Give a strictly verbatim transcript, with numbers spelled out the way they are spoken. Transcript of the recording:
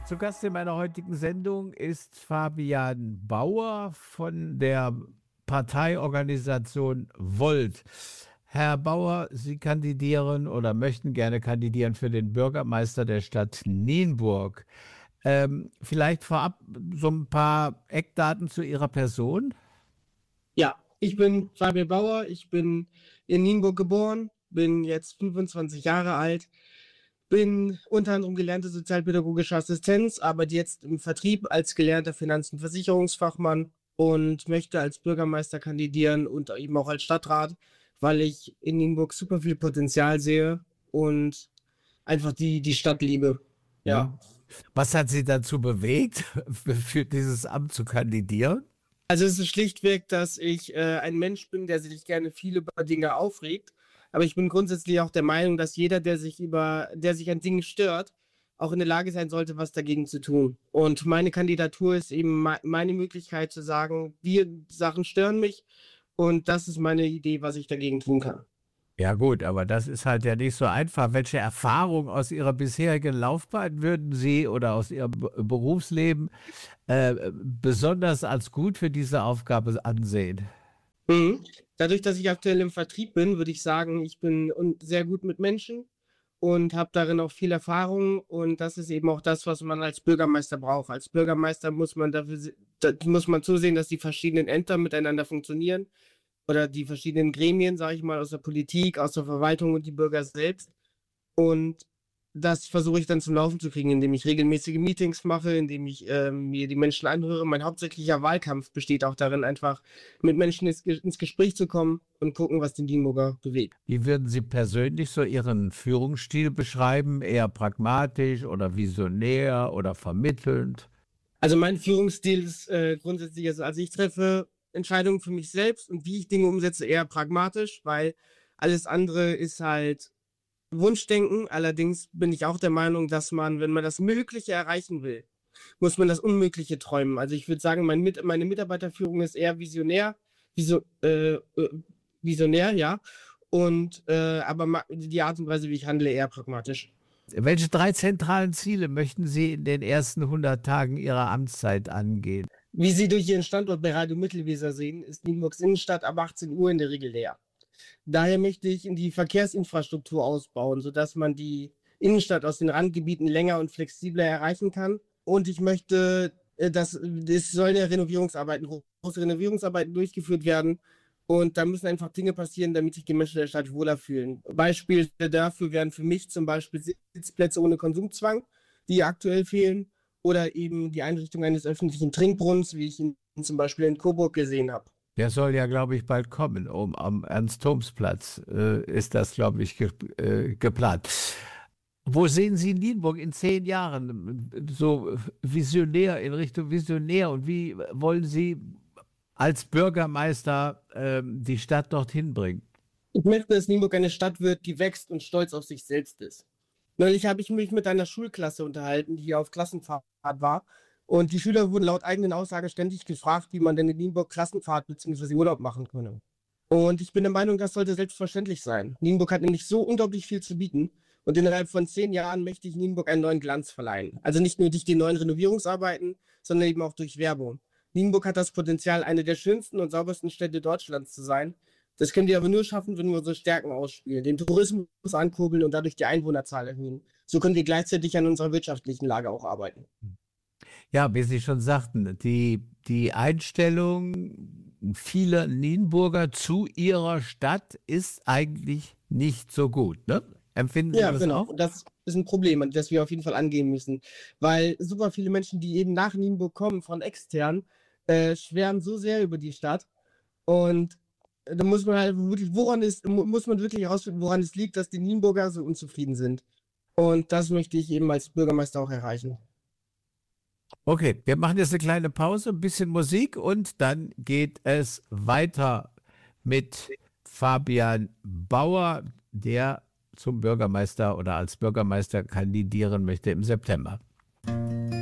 Zu Gast in meiner heutigen Sendung ist Fabian Bauer von der Parteiorganisation Volt. Herr Bauer, Sie kandidieren oder möchten gerne kandidieren für den Bürgermeister der Stadt Nienburg. Ähm, vielleicht vorab so ein paar Eckdaten zu Ihrer Person. Ja, ich bin Fabian Bauer, ich bin in Nienburg geboren, bin jetzt fünfundzwanzig Jahre alt, bin unter anderem gelernte sozialpädagogische Assistenz, arbeite jetzt im Vertrieb als gelernter Finanz- und Versicherungsfachmann und möchte als Bürgermeister kandidieren und eben auch als Stadtrat, weil ich in Nienburg super viel Potenzial sehe und einfach die, die Stadt liebe. Ja. Ja. Was hat Sie dazu bewegt, für dieses Amt zu kandidieren? Also es ist schlichtweg, dass ich äh, ein Mensch bin, der sich gerne viel über Dinge aufregt. Aber ich bin grundsätzlich auch der Meinung, dass jeder, der sich über, der sich an Dingen stört, auch in der Lage sein sollte, was dagegen zu tun. Und meine Kandidatur ist eben me meine Möglichkeit zu sagen, die Sachen stören mich und das ist meine Idee, was ich dagegen tun kann. Ja gut, aber das ist halt ja nicht so einfach. Welche Erfahrung aus Ihrer bisherigen Laufbahn würden Sie oder aus Ihrem Be- Berufsleben äh, besonders als gut für diese Aufgabe ansehen? Mhm. Dadurch, dass ich aktuell im Vertrieb bin, würde ich sagen, ich bin un- sehr gut mit Menschen und habe darin auch viel Erfahrung. Und das ist eben auch das, was man als Bürgermeister braucht. Als Bürgermeister muss man dafür, se- da muss man zusehen, dass die verschiedenen Ämter miteinander funktionieren oder die verschiedenen Gremien, sage ich mal, aus der Politik, aus der Verwaltung und die Bürger selbst. Und das versuche ich dann zum Laufen zu kriegen, indem ich regelmäßige Meetings mache, indem ich ähm, mir die Menschen anhöre. Mein hauptsächlicher Wahlkampf besteht auch darin, einfach mit Menschen ins, Ge- ins Gespräch zu kommen und gucken, was den Nienburger bewegt. Wie würden Sie persönlich so Ihren Führungsstil beschreiben? Eher pragmatisch oder visionär oder vermittelnd? Also mein Führungsstil ist äh, grundsätzlich, also, also ich treffe Entscheidungen für mich selbst und wie ich Dinge umsetze, eher pragmatisch, weil alles andere ist halt Wunschdenken. Allerdings bin ich auch der Meinung, dass man, wenn man das Mögliche erreichen will, muss man das Unmögliche träumen. Also ich würde sagen, mein Mit meine Mitarbeiterführung ist eher visionär, viso äh, äh, visionär, ja. Und äh, aber ma die Art und Weise, wie ich handle, eher pragmatisch. Welche drei zentralen Ziele möchten Sie in den ersten hundert Tagen Ihrer Amtszeit angehen? Wie Sie durch Ihren Standort bei Radio Mittelweser sehen, ist Nienburgs Innenstadt ab achtzehn Uhr in der Regel leer. Daher möchte ich in die Verkehrsinfrastruktur ausbauen, sodass man die Innenstadt aus den Randgebieten länger und flexibler erreichen kann. Und ich möchte, äh, dass es sollen ja Renovierungsarbeiten, große Renovierungsarbeiten durchgeführt werden. Und da müssen einfach Dinge passieren, damit sich die Menschen der Stadt wohler fühlen. Beispiele dafür wären für mich zum Beispiel Sitzplätze ohne Konsumzwang, die aktuell fehlen, oder eben die Einrichtung eines öffentlichen Trinkbrunnens, wie ich ihn zum Beispiel in Coburg gesehen habe. Der soll ja, glaube ich, bald kommen. Um, am Ernst-Thoms-Platz äh, ist das, glaube ich, ge äh, geplant. Wo sehen Sie Nienburg in zehn Jahren? So visionär, in Richtung visionär. Und wie wollen Sie als Bürgermeister ähm, die Stadt dorthin bringen? Ich möchte, dass Nienburg eine Stadt wird, die wächst und stolz auf sich selbst ist. Neulich habe ich mich mit einer Schulklasse unterhalten, die hier auf Klassenfahrt war. Und die Schüler wurden laut eigenen Aussagen ständig gefragt, wie man denn in Nienburg Klassenfahrt bzw. Urlaub machen könne. Und ich bin der Meinung, das sollte selbstverständlich sein. Nienburg hat nämlich so unglaublich viel zu bieten. Und innerhalb von zehn Jahren möchte ich Nienburg einen neuen Glanz verleihen. Also nicht nur durch die neuen Renovierungsarbeiten, sondern eben auch durch Werbung. Nienburg hat das Potenzial, eine der schönsten und saubersten Städte Deutschlands zu sein. Das können wir aber nur schaffen, wenn wir unsere Stärken ausspielen, den Tourismus ankurbeln und dadurch die Einwohnerzahl erhöhen. So können wir gleichzeitig an unserer wirtschaftlichen Lage auch arbeiten. Ja, wie Sie schon sagten, die, die Einstellung vieler Nienburger zu ihrer Stadt ist eigentlich nicht so gut, ne? Empfinden Sie Ja, das genau. auch? Und das ist ein Problem, das wir auf jeden Fall angehen müssen. Weil super viele Menschen, die eben nach Nienburg kommen, von extern, äh, schwärmen so sehr über die Stadt. Und da muss man halt wirklich, woran ist, mu- muss man wirklich herausfinden, woran es liegt, dass die Nienburger so unzufrieden sind. Und das möchte ich eben als Bürgermeister auch erreichen. Okay, wir machen jetzt eine kleine Pause, ein bisschen Musik und dann geht es weiter mit Fabian Bauer, der zum Bürgermeister oder als Bürgermeister kandidieren möchte im September.